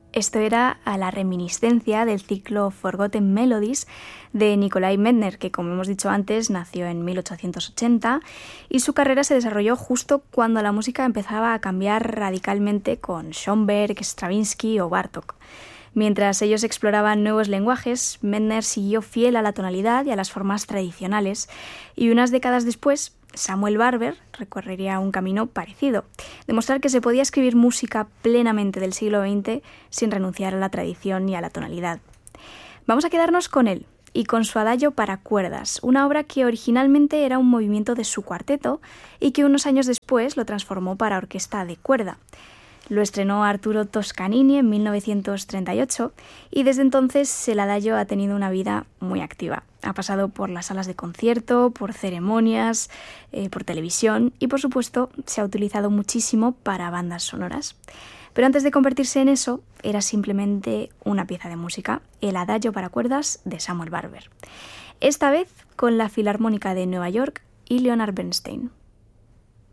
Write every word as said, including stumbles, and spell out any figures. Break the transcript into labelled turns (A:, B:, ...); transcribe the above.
A: Esto era a la reminiscencia del ciclo Forgotten Melodies de Nikolai Medtner, que como hemos dicho antes nació en mil ochocientos ochenta y su carrera se desarrolló justo cuando la música empezaba a cambiar radicalmente con Schoenberg, Stravinsky o Bartók. Mientras ellos exploraban nuevos lenguajes, Medtner siguió fiel a la tonalidad y a las formas tradicionales, y unas décadas después Samuel Barber recorrería un camino parecido, demostrar que se podía escribir música plenamente del siglo veinte sin renunciar a la tradición y a la tonalidad. Vamos a quedarnos con él y con su Adagio para cuerdas, una obra que originalmente era un movimiento de su cuarteto y que unos años después lo transformó para orquesta de cuerda. Lo estrenó Arturo Toscanini en mil novecientos treinta y ocho y desde entonces el Adagio ha tenido una vida muy activa. Ha pasado por las salas de concierto, por ceremonias, eh, por televisión y por supuesto se ha utilizado muchísimo para bandas sonoras. Pero antes de convertirse en eso, era simplemente una pieza de música, el Adagio para cuerdas de Samuel Barber. Esta vez con la Filarmónica de Nueva York y Leonard Bernstein.